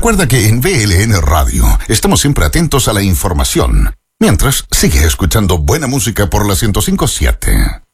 Recuerda que en VLN Radio estamos siempre atentos a la información. Mientras, sigue escuchando buena música por la 105.7.